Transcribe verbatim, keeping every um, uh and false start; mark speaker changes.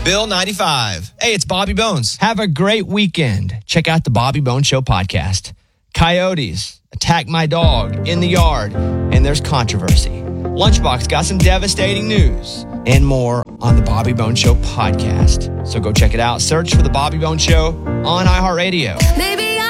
Speaker 1: Bill ninety-five. Hey, it's Bobby Bones.
Speaker 2: Have a great weekend. Check out the Bobby Bones Show podcast. Coyotes attack my dog in the yard, and there's controversy. Lunchbox got some devastating news and more on the Bobby Bones Show podcast. So go check it out. Search for the Bobby Bones Show on iHeartRadio. Maybe